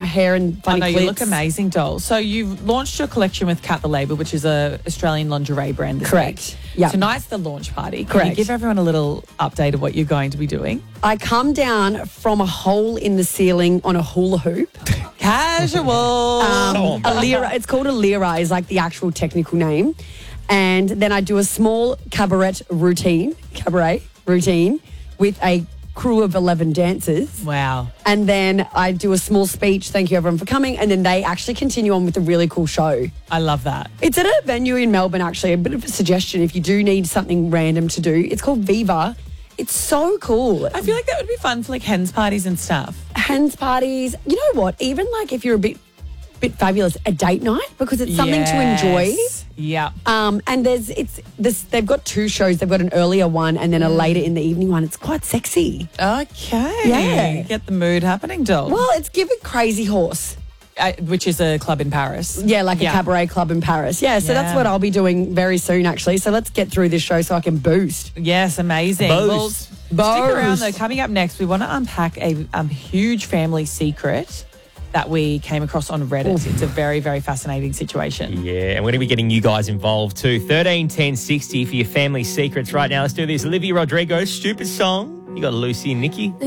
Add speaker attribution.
Speaker 1: hair and funny clips.
Speaker 2: You look amazing, doll. So you've launched your collection with Cat the Label, which is a Australian lingerie brand.
Speaker 1: Correct.
Speaker 2: Yeah. Tonight's the launch party. Can
Speaker 1: Correct.
Speaker 2: you give everyone a little update of what you're going to be doing?
Speaker 1: I come down from a hole in the ceiling on a hula hoop.
Speaker 2: Casual.
Speaker 1: A lira, it's called a lira, is like the actual technical name. And then I do a small cabaret routine with a crew of 11 dancers.
Speaker 2: Wow.
Speaker 1: And then I do a small speech, thank you everyone for coming, and then they actually continue on with a really cool show.
Speaker 2: I love that.
Speaker 1: It's at a venue in Melbourne, actually. A bit of a suggestion if you do need something random to do. It's called Viva. It's so cool.
Speaker 2: I feel like that would be fun for like hens parties and stuff.
Speaker 1: Hens parties. You know what? Even like if you're a bit fabulous, a date night, because it's something to enjoy.
Speaker 2: Yeah.
Speaker 1: And they've got two shows. They've got an earlier one and then a later in the evening one. It's quite sexy.
Speaker 2: Okay.
Speaker 1: Yeah.
Speaker 2: Get the mood happening, doll.
Speaker 1: Well, it's giving Crazy Horse.
Speaker 2: Which is a club in Paris.
Speaker 1: Yeah, like a cabaret club in Paris. Yeah, so that's what I'll be doing very soon, actually. So let's get through this show so I can boost.
Speaker 2: Yes, amazing.
Speaker 1: Boost.
Speaker 2: Well, stick around, though. Coming up next, we want to unpack a huge family secret that we came across on Reddit. Oof. It's a very, very fascinating situation.
Speaker 3: Yeah, and we're going to be getting you guys involved too. 13 10 60 for your family secrets right now. Let's do this. Olivia Rodrigo, Stupid Song. You got Lucy and Nikki.